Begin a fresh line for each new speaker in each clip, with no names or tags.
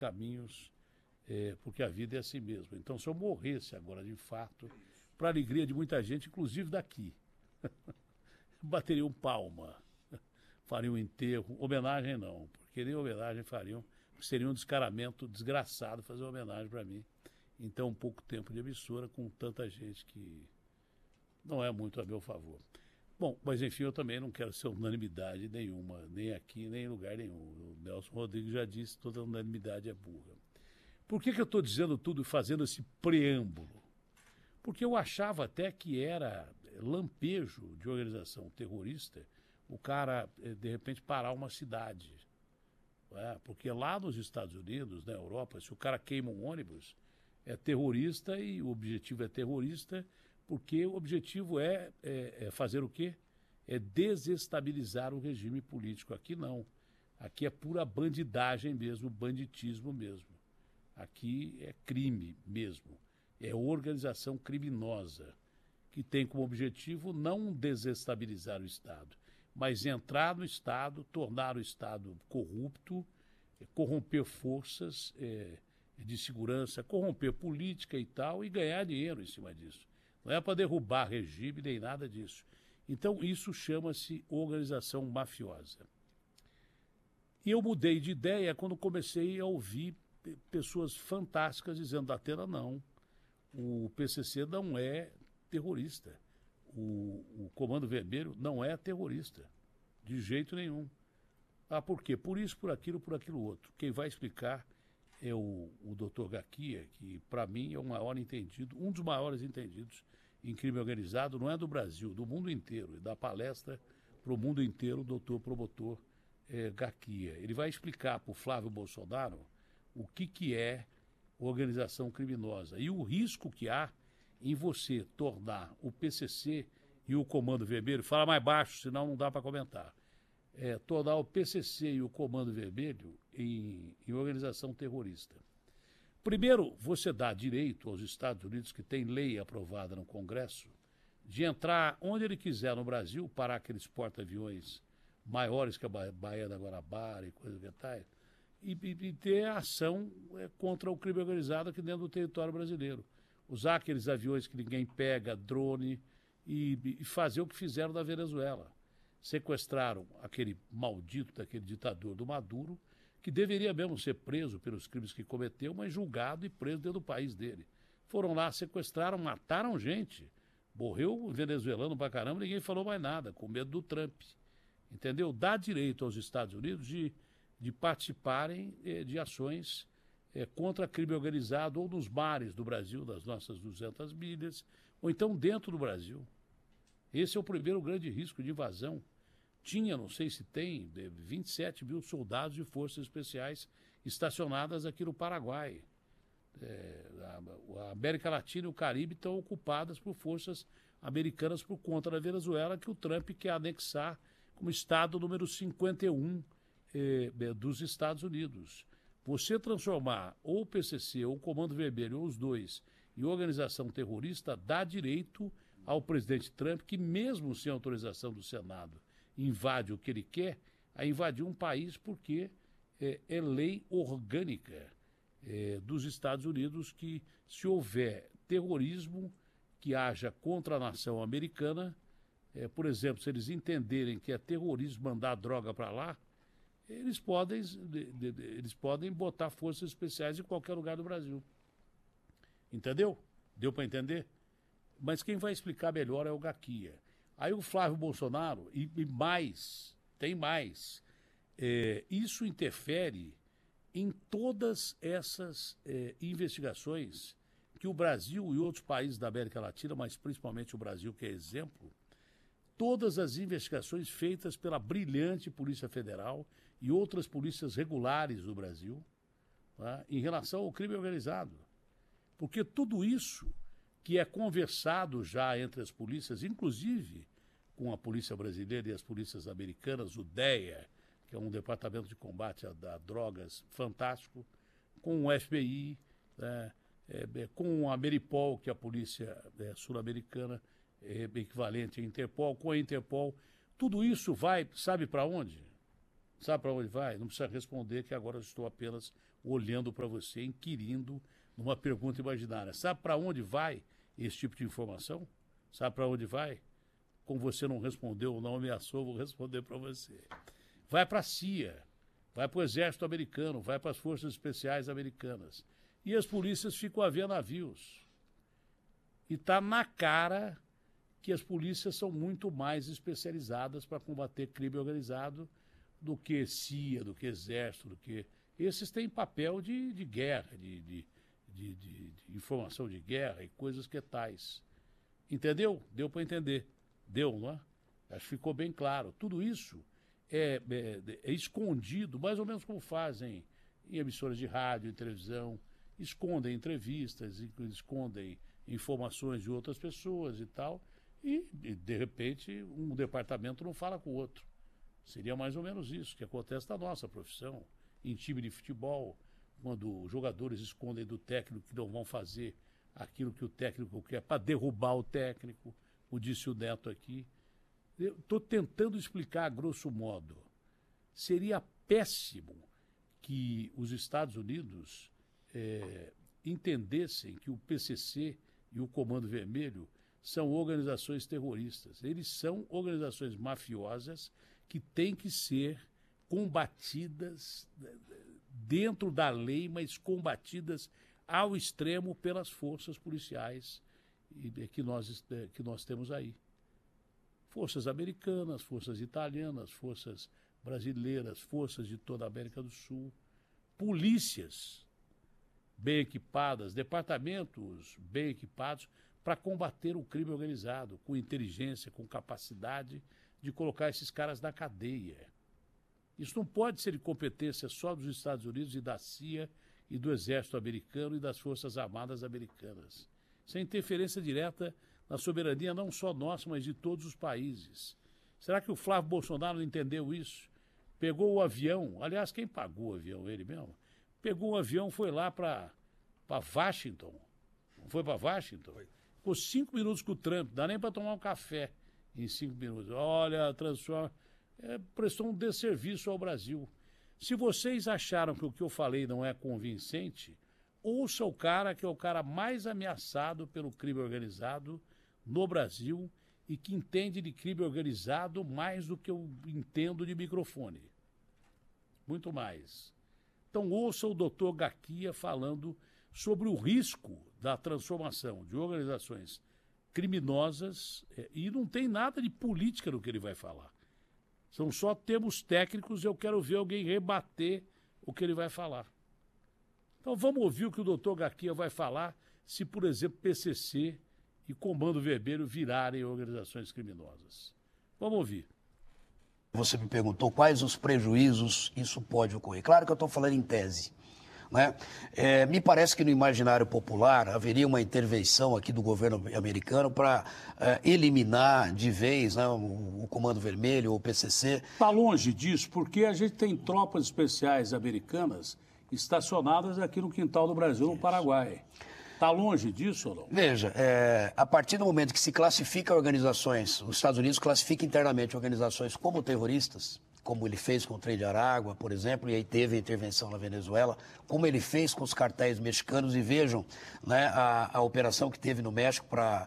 caminhos, porque a vida é assim mesmo. Então, se eu morresse agora de infarto, para alegria de muita gente, inclusive daqui, bateriam palma, fariam enterro, homenagem não, porque nem homenagem fariam, seria um descaramento desgraçado fazer homenagem para mim em tão pouco tempo de emissora, com tanta gente que não é muito a meu favor. Bom, mas enfim, eu também não quero ser unanimidade nenhuma, nem aqui, nem em lugar nenhum. O Nelson Rodrigues já disse que toda unanimidade é burra. Por que eu estou dizendo tudo e fazendo esse preâmbulo? Porque eu achava até que era lampejo de organização terrorista o cara, de repente, parar uma cidade. Porque lá nos Estados Unidos, na Europa, se o cara queima um ônibus, é terrorista e o objetivo é terrorista, porque o objetivo é fazer o quê? É desestabilizar o regime político. Aqui não. Aqui é pura bandidagem mesmo, banditismo mesmo. Aqui é crime mesmo. É organização criminosa, que tem como objetivo não desestabilizar o Estado, mas entrar no Estado, tornar o Estado corrupto, corromper forças de segurança, corromper política e tal, e ganhar dinheiro em cima disso. Não é para derrubar regime nem nada disso. Então, isso chama-se organização mafiosa. E eu mudei de ideia quando comecei a ouvir pessoas fantásticas dizendo: Datena, não, o PCC não é terrorista. O Comando Vermelho não é terrorista, de jeito nenhum. Por quê? Por isso, por aquilo outro. Quem vai explicar é o Dr. Gaquia, que para mim é o maior entendido, um dos maiores entendidos em crime organizado, não é do Brasil, do mundo inteiro. E dá palestra para o mundo inteiro, o doutor promotor Gaquia. Ele vai explicar para o Flávio Bolsonaro o que é organização criminosa e o risco que há em você tornar o PCC e o Comando Vermelho, fala mais baixo, senão não dá para comentar, tornar o PCC e o Comando Vermelho em organização terrorista. Primeiro, você dá direito aos Estados Unidos, que tem lei aprovada no Congresso, de entrar onde ele quiser no Brasil, parar aqueles porta-aviões maiores que a Baía da Guanabara e coisa que tal, e ter ação contra o crime organizado aqui dentro do território brasileiro. Usar aqueles aviões que ninguém pega, drone, e fazer o que fizeram na Venezuela. Sequestraram aquele maldito daquele ditador do Maduro, que deveria mesmo ser preso pelos crimes que cometeu, mas julgado e preso dentro do país dele. Foram lá, sequestraram, mataram gente. Morreu venezuelano pra caramba, ninguém falou mais nada, com medo do Trump. Entendeu? Dá direito aos Estados Unidos de participarem de ações contra crime organizado, ou nos mares do Brasil, das nossas 200 milhas, ou então dentro do Brasil. Esse é o primeiro grande risco de invasão. Tinha, não sei se tem, 27 mil soldados de forças especiais estacionadas aqui no Paraguai. A América Latina e o Caribe estão ocupadas por forças americanas por conta da Venezuela, que o Trump quer anexar como estado número 51 dos Estados Unidos. Você transformar ou o PCC ou o Comando Vermelho, ou os dois, em organização terrorista, dá direito ao presidente Trump, que mesmo sem autorização do Senado, invade o que ele quer, a invadir um país, porque é lei orgânica dos Estados Unidos que, se houver terrorismo que haja contra a nação americana, por exemplo, se eles entenderem que é terrorismo mandar droga para lá, eles podem botar forças especiais em qualquer lugar do Brasil. Entendeu? Deu para entender? Mas quem vai explicar melhor é o Gaquia. Aí o Flávio Bolsonaro, e mais, tem mais. Isso interfere em todas essas investigações que o Brasil e outros países da América Latina, mas principalmente o Brasil, que é exemplo, todas as investigações feitas pela brilhante Polícia Federal e outras polícias regulares do Brasil, tá, em relação ao crime organizado. Porque tudo isso que é conversado já entre as polícias, inclusive com a polícia brasileira e as polícias americanas, o DEA, que é um departamento de combate a drogas fantástico, com o FBI, com a Ameripol, que é a polícia sul-americana, equivalente à Interpol, com a Interpol. Tudo isso vai, sabe para onde? Sabe para onde vai? Não precisa responder, que agora eu estou apenas olhando para você, inquirindo numa pergunta imaginária. Sabe para onde vai esse tipo de informação? Sabe para onde vai? Como você não respondeu ou não ameaçou, vou responder para você. Vai para a CIA, vai para o Exército Americano, vai para as Forças Especiais Americanas. E as polícias ficam a ver navios. E está na cara que as polícias são muito mais especializadas para combater crime organizado do que CIA, do que Exército, do que... Esses têm papel de guerra, de informação de guerra e coisas que tais. Entendeu? Deu para entender. Deu, não é? Acho que ficou bem claro. Tudo isso é escondido, mais ou menos como fazem em emissoras de rádio e televisão, escondem entrevistas, escondem informações de outras pessoas e tal, e de repente um departamento não fala com o outro. Seria mais ou menos isso que acontece na nossa profissão, em time de futebol, quando os jogadores escondem do técnico que não vão fazer aquilo que o técnico quer para derrubar o técnico, como disse o Neto aqui. Eu estou tentando explicar a grosso modo. Seria péssimo que os Estados Unidos entendessem que o PCC e o Comando Vermelho são organizações terroristas. Eles são organizações mafiosas que têm que ser combatidas dentro da lei, mas combatidas ao extremo pelas forças policiais que nós temos aí. Forças americanas, forças italianas, forças brasileiras, forças de toda a América do Sul, polícias bem equipadas, departamentos bem equipados para combater o crime organizado, com inteligência, com capacidade de colocar esses caras na cadeia. Isso não pode ser de competência só dos Estados Unidos e da CIA e do Exército Americano e das Forças Armadas Americanas. Isso é interferência direta na soberania não só nossa, mas de todos os países. Será que o Flávio Bolsonaro não entendeu isso? Pegou o avião, aliás, quem pagou o avião? Ele mesmo. Pegou o avião, foi lá para Washington. Não foi para Washington? Ficou 5 minutos com o Trump, dá nem para tomar um café em 5 minutos. Olha, transforma... prestou um desserviço ao Brasil. Se vocês acharam que o que eu falei não é convincente, ouça o cara que é o cara mais ameaçado pelo crime organizado no Brasil e que entende de crime organizado mais do que eu entendo de microfone. Muito mais. Então ouça o doutor Gaquia falando sobre o risco da transformação de organizações criminosas e não tem nada de política no que ele vai falar. São só termos técnicos e eu quero ver alguém rebater o que ele vai falar. Então vamos ouvir o que o doutor Gaquia vai falar se, por exemplo, PCC e Comando Vermelho virarem organizações criminosas. Vamos ouvir.
Você me perguntou quais os prejuízos isso pode ocorrer. Claro que eu estou falando em tese. Né? Me parece que no imaginário popular haveria uma intervenção aqui do governo americano para eliminar de vez, né, o Comando Vermelho ou o PCC.
Está longe disso, porque a gente tem tropas especiais americanas estacionadas aqui no quintal do Brasil, no Paraguai. Está longe disso ou não?
Veja, a partir do momento que se classifica organizações, os Estados Unidos classifica internamente organizações como terroristas, como ele fez com o Trem de Aragua, por exemplo, e aí teve a intervenção na Venezuela, como ele fez com os cartéis mexicanos, e vejam, né, a operação que teve no México para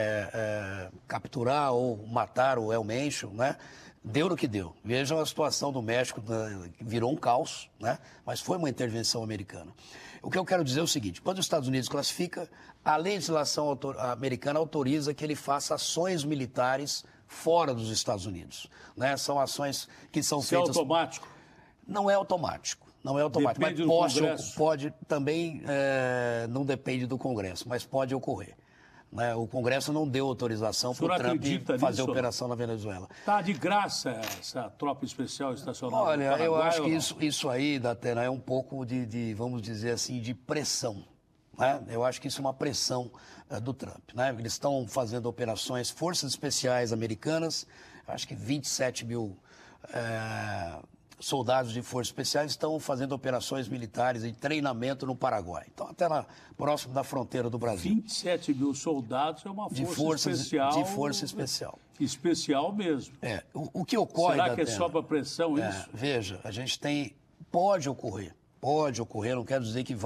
capturar ou matar o El Mencho, né? Deu no que deu. Vejam a situação do México, virou um caos, né? Mas foi uma intervenção americana. O que eu quero dizer é o seguinte: quando os Estados Unidos classifica, a legislação americana autoriza que ele faça ações militares fora dos Estados Unidos, né? São ações que são feitas...
Isso é automático?
Não é automático. Não é automático,
depende
mas pode também, não depende do Congresso, mas pode ocorrer. Né? O Congresso não deu autorização para o Trump fazer operação na Venezuela.
Está de graça essa tropa especial estacionada?
Olha, no Paraguai, eu acho que isso aí, Datena, é um pouco vamos dizer assim, de pressão. Né? Eu acho que isso é uma pressão do Trump. Né? Eles estão fazendo operações, forças especiais americanas, acho que 27 mil soldados de forças especiais estão fazendo operações militares em treinamento no Paraguai. Então, até lá, próximo da fronteira do Brasil.
27 mil soldados é uma força especial.
De força especial.
Especial mesmo.
O que ocorre...
Será que é só para pressão isso?
Veja, a gente tem... Pode ocorrer, não quero dizer que vai.